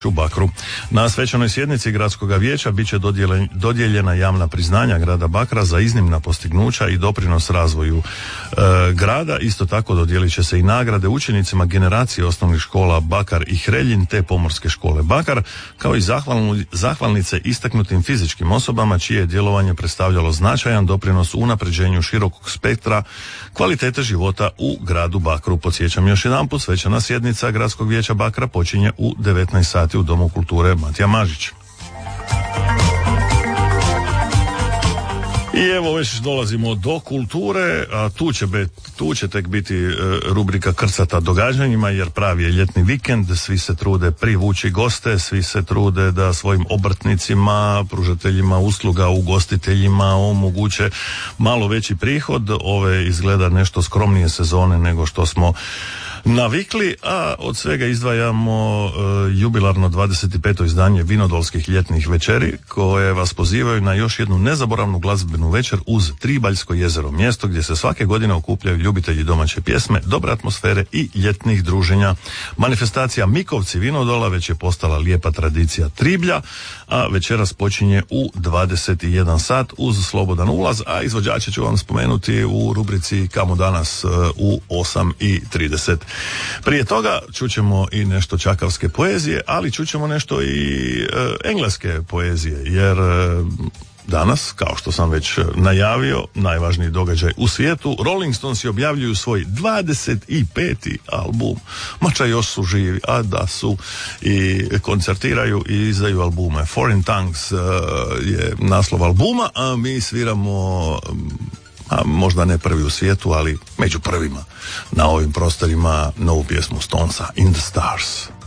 u Bakru. Na svečanoj sjednici gradskog vijeća bit će dodijeljena javna priznanja grada Bakra za iznimna postignuća i doprinos razvoju grada. Isto tako dodijelit će se i nagrade učenicima generacije osnovnih škola Bakar i Hreljin te pomorske škole Bakar, kao i zahvalnice istaknutim fizičkim osobama čije je djelovanje predstavljalo značajan doprinos u unapređenju širokog spektra kvalitete života u gradu Bakru. Podsjećam još jedanput, svečana sjednica gradskog vijeća Bakra počinje u 19 sati u Domu kulture Matija Mažić. I evo već dolazimo do kulture, a tu će tek biti rubrika Krcata događanjima, jer pravi je ljetni vikend, svi se trude privući goste, svi se trude da svojim obrtnicima, pružateljima usluga, ugostiteljima omoguće malo veći prihod. Ove izgleda nešto skromnije sezone nego što smo navikli, a od svega izdvajamo jubilarno 25. izdanje Vinodolskih ljetnih večeri, koje vas pozivaju na još jednu nezaboravnu glazbenu večer uz Tribaljsko jezero, mjesto gdje se svake godine okupljaju ljubitelji domaće pjesme, dobre atmosfere i ljetnih druženja. Manifestacija Mikovci Vinodola već je postala lijepa tradicija Triblja, a večeras počinje u 21 sat uz slobodan ulaz, a izvođače ću vam spomenuti u rubrici Kamo danas u 8:30. Prije toga čućemo i nešto čakavske poezije, ali čućemo nešto i engleske poezije, jer danas, kao što sam već najavio, najvažniji događaj u svijetu, Rolling Stonesi objavljuju svoj 25. album. Mača još su živi, a da su, i koncertiraju i izdaju albume. Foreign Tongues je naslov albuma, a mi sviramo, a možda ne prvi u svijetu, ali među prvima na ovim prostorima, novu pjesmu Stonesa, In the Stars.